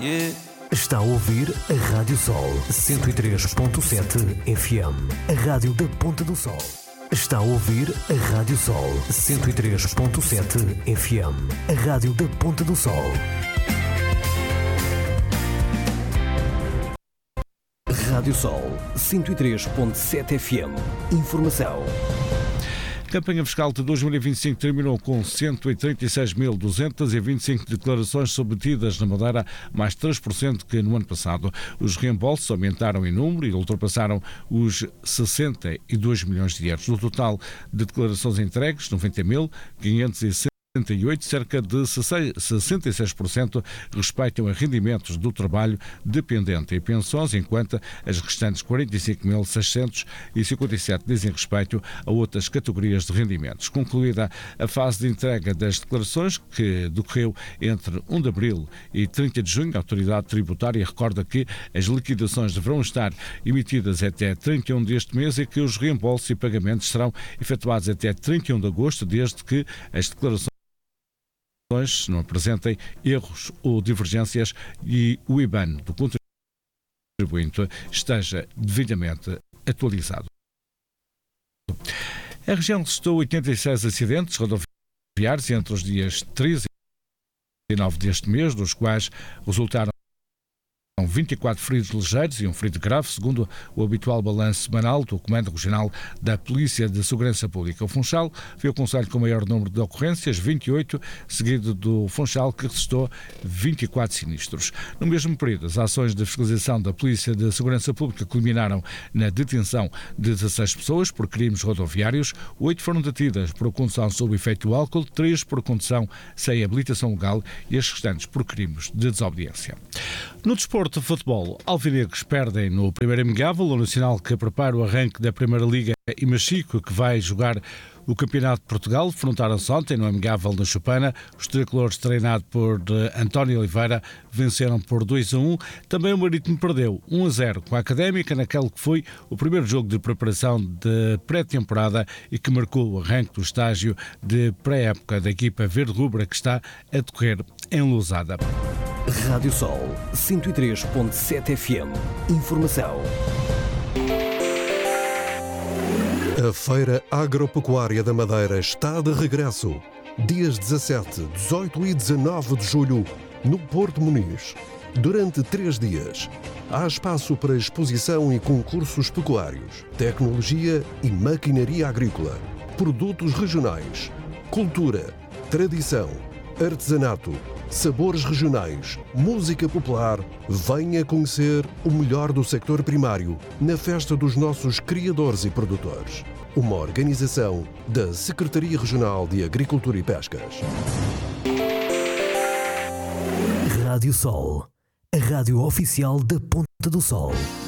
Está a ouvir a Rádio Sol 103.7 FM, a rádio da Ponta do Sol. Está a ouvir a Rádio Sol 103.7 FM, a rádio da Ponta do Sol. Rádio Sol 103.7 FM. Informação. A campanha fiscal de 2025 terminou com 136.225 declarações submetidas na Madeira, mais 3% que no ano passado. Os reembolsos aumentaram em número e ultrapassaram os 62 milhões de euros. No total de declarações entregues, 90.568, cerca de 66% respeitam a rendimentos do trabalho dependente e pensões, enquanto as restantes 45.657 dizem respeito a outras categorias de rendimentos. Concluída a fase de entrega das declarações, que decorreu entre 1 de abril e 30 de junho, a autoridade tributária recorda que as liquidações deverão estar emitidas até 31 deste mês e que os reembolsos e pagamentos serão efetuados até 31 de agosto, desde que as declarações não apresentem erros ou divergências e o IBAN do contribuinte esteja devidamente atualizado. A região registrou 86 acidentes rodoviários entre os dias 13 e 9 deste mês, dos quais resultaram 24 feridos ligeiros e um ferido grave, segundo o habitual balanço semanal do Comando Regional da Polícia de Segurança Pública. O Funchal foi o concelho com o maior número de ocorrências, 28, seguido do Funchal, que registrou 24 sinistros. No mesmo período, as ações de fiscalização da Polícia de Segurança Pública culminaram na detenção de 16 pessoas por crimes rodoviários, 8 foram detidas por condução sob o efeito do álcool, 3 por condução sem habilitação legal e as restantes por crimes de desobediência. No desporto de futebol, alvinegros perdem no primeiro amigável, o Nacional que prepara o arranque da Primeira Liga e Machico, que vai jogar o Campeonato de Portugal. Defrontaram-se ontem no amigável da Chupana. Os tricolores, treinados por António Oliveira, venceram por 2-1. Também o Marítimo perdeu 1-0 com a Académica, naquele que foi o primeiro jogo de preparação de pré-temporada e que marcou o arranque do estágio de pré-época da equipa verde-rubra, que está a decorrer em Lousada. Rádio Sol 103.7 FM. Informação. A Feira Agropecuária da Madeira está de regresso. Dias 17, 18 e 19 de julho, no Porto Muniz. Durante 3 dias, há espaço para exposição e concursos pecuários, tecnologia e maquinaria agrícola, produtos regionais, cultura, tradição, artesanato, sabores regionais, música popular. Venha conhecer o melhor do sector primário na festa dos nossos criadores e produtores. Uma organização da Secretaria Regional de Agricultura e Pescas. Rádio Sol, a rádio oficial da Ponta do Sol.